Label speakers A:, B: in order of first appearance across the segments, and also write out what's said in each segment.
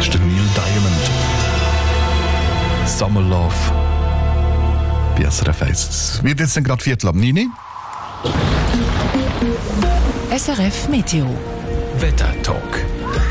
A: ist der Neil Diamond. Summer Love. Bei SRF 1. Es wird jetzt gerade 8:45.
B: SRF Meteo.
A: Wetter-Talk.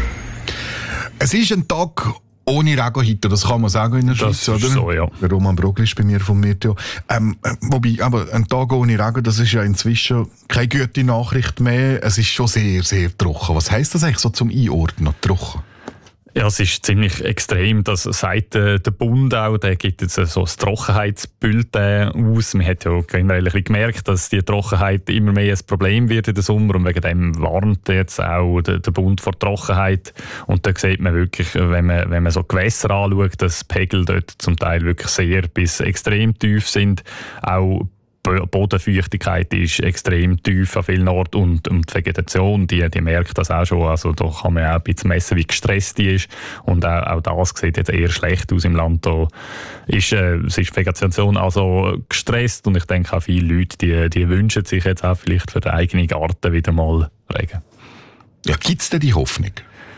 A: Es ist ein Tag ohne Regen heute, das kann man sagen in der Schweiz,
C: das ist
A: oder?
C: So, ja.
A: Der Roman Brogli ist bei mir vom Meteo. Wobei, aber ein Tag ohne Regen, das ist ja inzwischen keine gute Nachricht mehr. Es ist schon sehr, sehr trocken. Was heisst das eigentlich so zum Einordnen, trocken?
C: Ja, es ist ziemlich extrem. Das sagt der Bund auch. Der gibt jetzt so ein Trockenheitsbulletin aus. Man hat ja generell ein bisschen gemerkt, dass die Trockenheit immer mehr ein Problem wird in den Sommer. Und wegen dem warnt jetzt auch der Bund vor Trockenheit. Und da sieht man wirklich, wenn man so Gewässer anschaut, dass die Pegel dort zum Teil wirklich sehr bis extrem tief sind. Auch Bodenfeuchtigkeit ist extrem tief an vielen Orten und die Vegetation, die merkt das auch schon. Also da kann man auch ein bisschen messen, wie gestresst die ist. Und auch das sieht jetzt eher schlecht aus im Land. Da ist die Vegetation also gestresst und ich denke auch viele Leute, die wünschen sich jetzt auch vielleicht für den eigenen Garten wieder mal Regen.
A: Ja, gibt es denn die Hoffnung?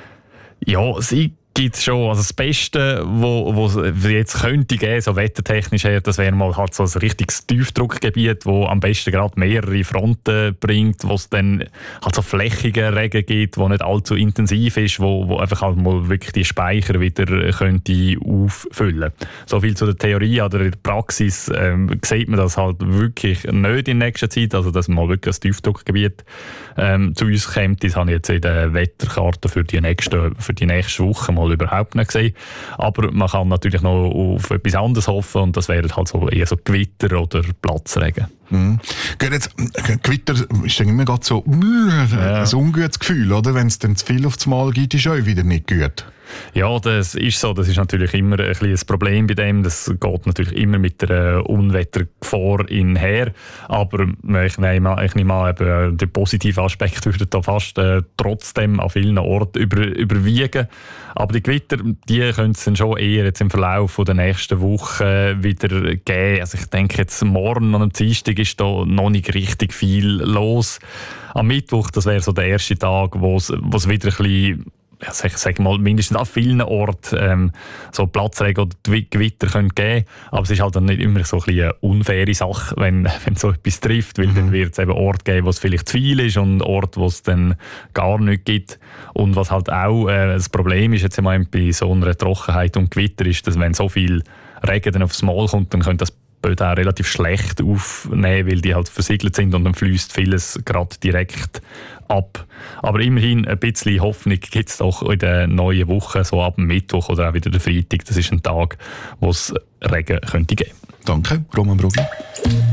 C: Ja, sie gibt es schon. Also das Beste, was jetzt könnte geben, so wettertechnisch her, das wäre mal halt so ein richtiges Tiefdruckgebiet, wo am besten gerade mehrere Fronten bringt, wo es dann halt so flächigen Regen gibt, wo nicht allzu intensiv ist, wo einfach halt mal wirklich die Speicher wieder könnte auffüllen. So viel zu der Theorie, oder in der Praxis sieht man das halt wirklich nicht in nächster Zeit, also dass mal wirklich ein Tiefdruckgebiet zu uns kommt. Das habe ich jetzt in der Wetterkarte für die nächste Woche mal überhaupt nicht gesehen. Aber man kann natürlich noch auf etwas anderes hoffen und das wäre halt so eher so Gewitter oder Platzregen.
A: Mhm. Jetzt, Gewitter ist dann immer gerade so ein ungutes Gefühl, oder? Wenn es dann zu viel auf das Mal gibt, ist auch wieder nicht gut.
C: Ja, das ist so. Das ist natürlich immer ein bisschen ein Problem bei dem. Das geht natürlich immer mit der Unwettergefahr her. Aber ich nehme an, eben, der positive Aspekt würde da fast trotzdem an vielen Orten überwiegen. Aber die Gewitter, die können es dann schon eher jetzt im Verlauf der nächsten Woche wieder geben. Also ich denke jetzt morgen und am Dienstag ist da noch nicht richtig viel los. Am Mittwoch, das wäre so der erste Tag, wo es wieder ein bisschen, ich sage mal, mindestens an vielen Orten so Platzregen oder Gewitter können geben. Aber es ist halt dann nicht immer so ein bisschen eine unfaire Sache, wenn so etwas trifft, weil dann wird es eben Orte geben, wo es vielleicht zu viel ist und Orte, wo es dann gar nicht gibt. Und was halt auch das Problem ist jetzt einmal bei so einer Trockenheit und Gewitter ist, dass wenn so viel Regen dann aufs Mal kommt, dann könnte das Böden auch relativ schlecht aufnehmen, weil die halt versiegelt sind und dann fließt vieles gerade direkt ab. Aber immerhin ein bisschen Hoffnung gibt es doch in der neuen Woche, so ab dem Mittwoch oder auch wieder der Freitag. Das ist ein Tag, wo es Regen könnte geben.
A: Danke, Roman Brogli.